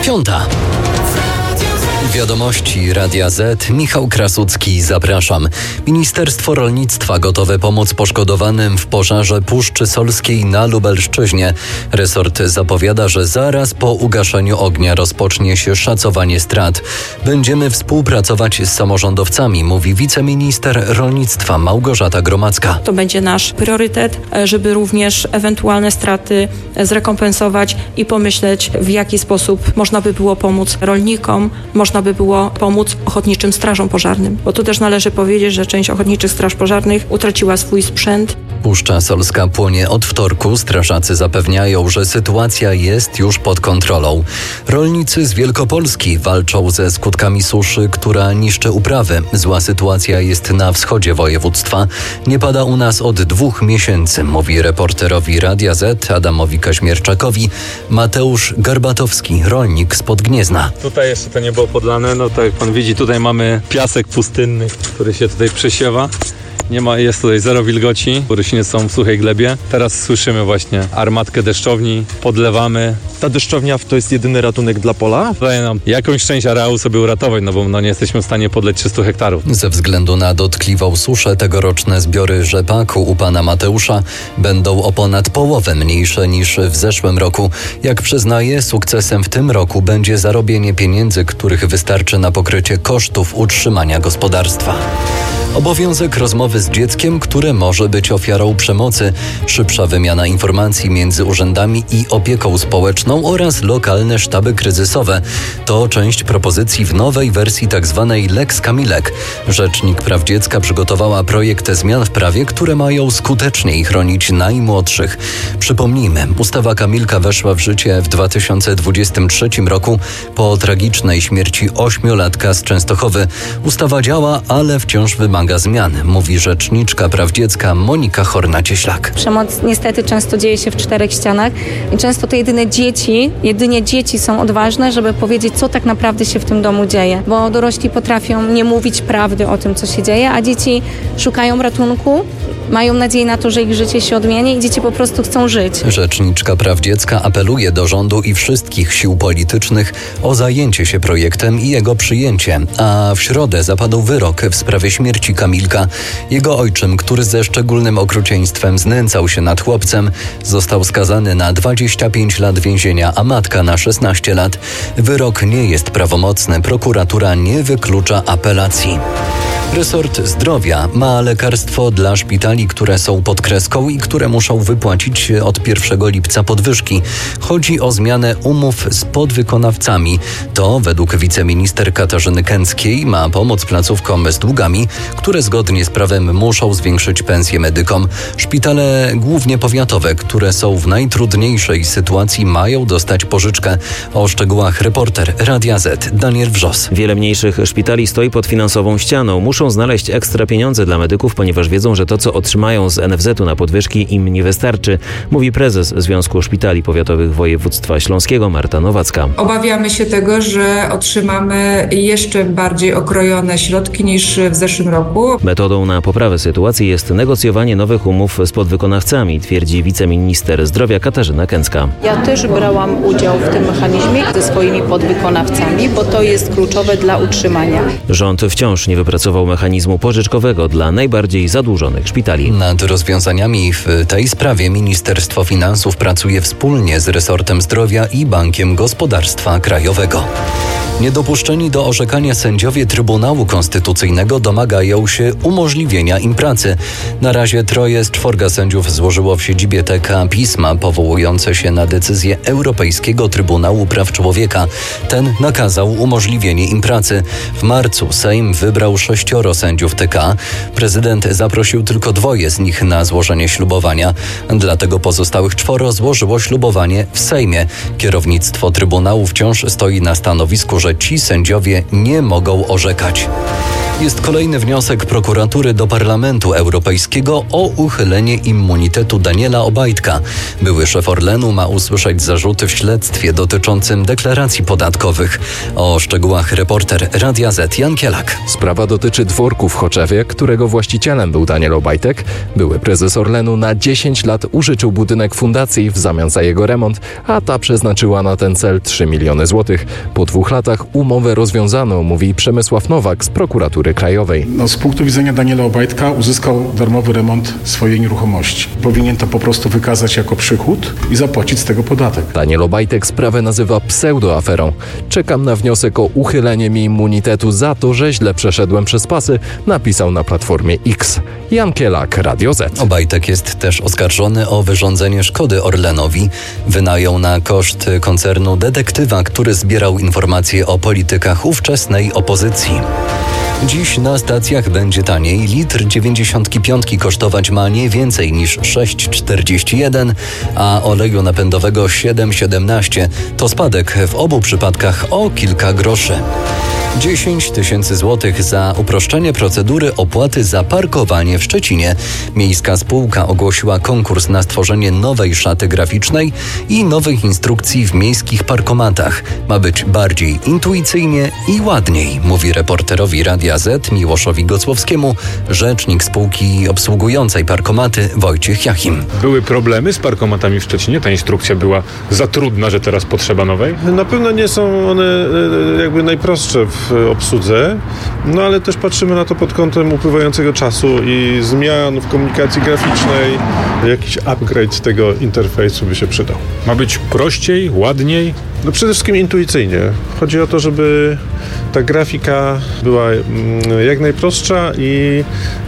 9:05. Wiadomości Radia Z. Michał Krasucki, zapraszam. Ministerstwo Rolnictwa gotowe pomóc poszkodowanym w pożarze Puszczy Solskiej na Lubelszczyźnie. Resort zapowiada, że zaraz po ugaszeniu ognia rozpocznie się szacowanie strat. Będziemy współpracować z samorządowcami, mówi wiceminister rolnictwa Małgorzata Gromacka. To będzie nasz priorytet, żeby również ewentualne straty zrekompensować i pomyśleć, w jaki sposób można by było pomóc rolnikom, można by było pomóc ochotniczym strażom pożarnym. Bo tu też należy powiedzieć, że część ochotniczych straż pożarnych utraciła swój sprzęt. Puszcza Solska płonie od wtorku. Strażacy zapewniają, że sytuacja jest już pod kontrolą. Rolnicy z Wielkopolski walczą ze skutkami suszy, która niszczy uprawy. Zła sytuacja jest na wschodzie województwa. Nie pada u nas od 2 miesięcy, mówi reporterowi Radia Z Adamowi Kaźmierczakowi Mateusz Garbatowski, rolnik spod Gniezna. Tutaj jeszcze to nie było podlane, tak jak pan widzi, tutaj mamy piasek pustynny, który się tutaj przesiewa. Jest tutaj zero wilgoci, rośliny są w suchej glebie. Teraz słyszymy właśnie armatkę deszczowni, podlewamy. Ta deszczownia to jest jedyny ratunek dla pola? Daje nam jakąś część areału sobie uratować, bo nie jesteśmy w stanie podleć 300 hektarów. Ze względu na dotkliwą suszę tegoroczne zbiory rzepaku u pana Mateusza będą o ponad połowę mniejsze niż w zeszłym roku. Jak przyznaje, sukcesem w tym roku będzie zarobienie pieniędzy, których wystarczy na pokrycie kosztów utrzymania gospodarstwa. Obowiązek rozmowy z dzieckiem, które może być ofiarą przemocy, szybsza wymiana informacji między urzędami i opieką społeczną oraz lokalne sztaby kryzysowe. To część propozycji w nowej wersji tzw. Lex Kamilek. Rzecznik Praw Dziecka przygotowała projekt zmian w prawie, które mają skuteczniej chronić najmłodszych. Przypomnijmy, ustawa Kamilka weszła w życie w 2023 roku po tragicznej śmierci 8-latka z Częstochowy. Ustawa działa, ale wciąż wymaga zmian, mówi rzeczniczka praw dziecka Monika Horna-Cieślak. Przemoc niestety często dzieje się w 4 ścianach i często to jedynie dzieci są odważne, żeby powiedzieć, co tak naprawdę się w tym domu dzieje, bo dorośli potrafią nie mówić prawdy o tym, co się dzieje, a dzieci szukają ratunku, mają nadzieję na to, że ich życie się odmieni i dzieci po prostu chcą żyć. Rzeczniczka praw dziecka apeluje do rządu i wszystkich sił politycznych o zajęcie się projektem i jego przyjęcie, a w środę zapadł wyrok w sprawie śmierci Kamilka. Jego ojczym, który ze szczególnym okrucieństwem znęcał się nad chłopcem, został skazany na 25 lat więzienia, a matka na 16 lat. Wyrok nie jest prawomocny. Prokuratura nie wyklucza apelacji. Resort Zdrowia ma lekarstwo dla szpitali, które są pod kreską i które muszą wypłacić od 1 lipca podwyżki. Chodzi o zmianę umów z podwykonawcami. To według wiceminister Katarzyny Kęckiej ma pomóc placówkom z długami, które zgodnie z prawem muszą zwiększyć pensje medykom. Szpitale głównie powiatowe, które są w najtrudniejszej sytuacji, mają dostać pożyczkę. O szczegółach reporter Radia Z Daniel Wrzos. Wiele mniejszych szpitali stoi pod finansową ścianą. Muszą znaleźć ekstra pieniądze dla medyków, ponieważ wiedzą, że to, co otrzymają z NFZ-u na podwyżki, im nie wystarczy, mówi prezes Związku Szpitali Powiatowych Województwa Śląskiego Marta Nowacka. Obawiamy się tego, że otrzymamy jeszcze bardziej okrojone środki niż w zeszłym roku. Metodą na poprawę sytuacji jest negocjowanie nowych umów z podwykonawcami, twierdzi wiceminister zdrowia Katarzyna Kęcka. Ja też brałam udział w tym mechanizmie ze swoimi podwykonawcami, bo to jest kluczowe dla utrzymania. Rząd wciąż nie wypracował mechanizmu pożyczkowego dla najbardziej zadłużonych szpitali. Nad rozwiązaniami w tej sprawie Ministerstwo Finansów pracuje wspólnie z resortem zdrowia i Bankiem Gospodarstwa Krajowego. Niedopuszczeni do orzekania sędziowie Trybunału Konstytucyjnego domagają się umożliwienia im pracy. Na razie 3 z 4 sędziów złożyło w siedzibie TK pisma powołujące się na decyzję Europejskiego Trybunału Praw Człowieka. Ten nakazał umożliwienie im pracy. W marcu Sejm wybrał 6 sędziów TK. Prezydent zaprosił tylko 2 z nich na złożenie ślubowania. Dlatego pozostałych 4 złożyło ślubowanie w Sejmie. Kierownictwo Trybunału wciąż stoi na stanowisku, że ci sędziowie nie mogą orzekać. Jest kolejny wniosek prokuratury do Parlamentu Europejskiego o uchylenie immunitetu Daniela Obajtka. Były szef Orlenu ma usłyszeć zarzuty w śledztwie dotyczącym deklaracji podatkowych. O szczegółach reporter Radia Z Jan Kielak. Sprawa dotyczy dworku w Choczewie, którego właścicielem był Daniel Obajtek. Były prezes Orlenu na 10 lat użyczył budynek fundacji w zamian za jego remont, a ta przeznaczyła na ten cel 3 miliony złotych. Po 2 latach umowę rozwiązano, mówi Przemysław Nowak z prokuratury krajowej. Z punktu widzenia Daniela Obajtka uzyskał darmowy remont swojej nieruchomości. Powinien to po prostu wykazać jako przychód i zapłacić z tego podatek. Daniel Obajtek sprawę nazywa pseudoaferą. Czekam na wniosek o uchylenie mi immunitetu za to, że źle przeszedłem przez pasy, napisał na Platformie X. Jan Kielak, Radio Z. Obajtek jest też oskarżony o wyrządzenie szkody Orlenowi. Wynajął na koszt koncernu detektywa, który zbierał informacje o politykach ówczesnej opozycji. Dziś na stacjach będzie taniej. Litr 95 kosztować ma nie więcej niż 6,41, a oleju napędowego 7,17. To spadek w obu przypadkach o kilka groszy. 10 tysięcy złotych za uproszczenie procedury opłaty za parkowanie w Szczecinie. Miejska spółka ogłosiła konkurs na stworzenie nowej szaty graficznej i nowych instrukcji w miejskich parkomatach. Ma być bardziej intuicyjnie i ładniej, mówi reporterowi Radia Z Miłoszowi Gocłowskiemu rzecznik spółki obsługującej parkomaty Wojciech Jachim. Były problemy z parkomatami w Szczecinie? Ta instrukcja była za trudna, że teraz potrzeba nowej? Na pewno nie są one jakby najprostsze w obsłudze, no ale też patrzymy na to pod kątem upływającego czasu i zmian w komunikacji graficznej. Jakiś upgrade tego interfejsu by się przydał. Ma być prościej, ładniej? No przede wszystkim intuicyjnie. Chodzi o to, żeby ta grafika była jak najprostsza i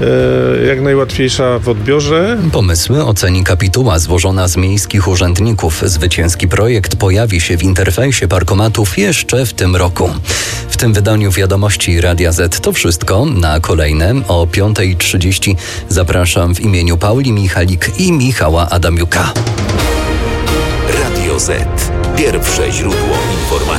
jak najłatwiejsza w odbiorze. Pomysły oceni kapituła złożona z miejskich urzędników. Zwycięski projekt pojawi się w interfejsie parkomatów jeszcze w tym roku. W tym wydaniu Wiadomości Radia Z to wszystko. Na kolejne o 5:30 zapraszam w imieniu Pauli Michalik i Michała Adamiuka. Radio Z. Pierwsze źródło informacji.